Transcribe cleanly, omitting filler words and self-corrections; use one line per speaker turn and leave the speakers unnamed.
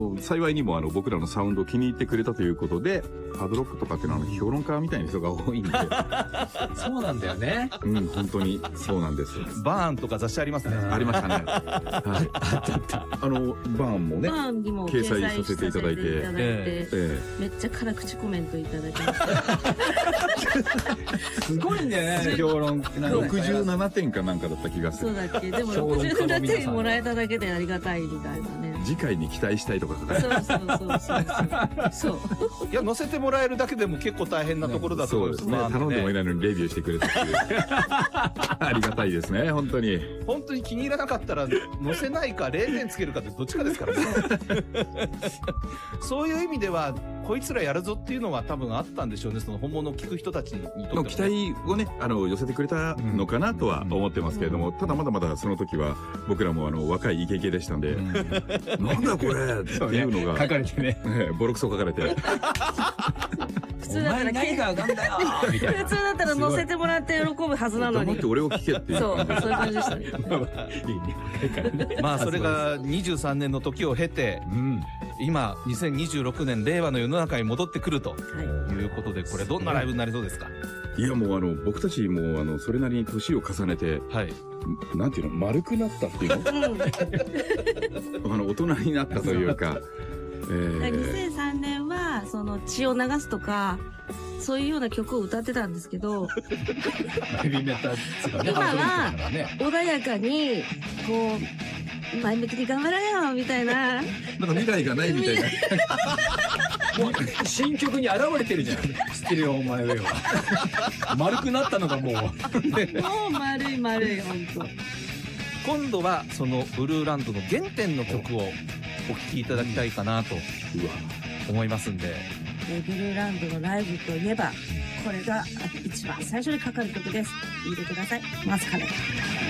幸いにも僕らのサウンドを気に入ってくれたということで、ハードロックとかっていうのは評論家みたいな人が多いんで。
そうなんだよね。
うん、本当にそうなんです。
バーンとか雑誌ありますね。
ありましたね。はい。バーンもね、
バーンにも
掲載させていただいて、
めっちゃ辛口コメントいただきました。
すごいね、評論。
67点かなんかだった気がする。
そうだっけ。でも67点もらえただけでありがたいみたいなね。
次回に期待したいとか書かれて。
そう。
いや、載せてもらえるだけでも結構大変なところだと思います。
そうですね。頼んでもいないのにレビューしてくれたっていう。ありがたいですね、本当に。
本当に気に入らなかったら、載せないか0点つけるかってどっちかですからね。そういう意味では、こいつらやるぞっていうのは多分あったんでしょうね。その本物を聞く人たちにとっても、ね。
期待をね、寄せてくれたのかなとは思ってますけれども、ただまだまだその時は僕らも若いイケイケでしたんで、なんだこれっていうのが、
書かれてね。
ボロクソ書かれて。
普通だったら
何があかんだよみたいな。
普通だったら乗せてもらって喜ぶはずなのに。
黙って俺を聞けっていう。
そういう感じでしたね。
まあそれが23年の時を経て、今2026年令和の世の中に戻ってくるということで、これどんなライブになりそうですか？
いやもう僕たちもそれなりに年を重ねて、なんていうの、丸くなったっていうの大人になったというか、
2003年はその血を流すとかそういうような曲を歌ってたんですけど、今は穏やかにこう前向きに頑張ろうよみたいな、
なんか未来がないみたいな。
新曲に現れてるじゃん。知ってるよお前はよ。丸くなったのがもう。
もう丸い本当。
今度はそのブルーランドの原点の曲をお聴きいただきたいかなと思いますんで。
ブルーランドのライブといえばこれが一番最初にかかる曲です。聴いてください。まさかね。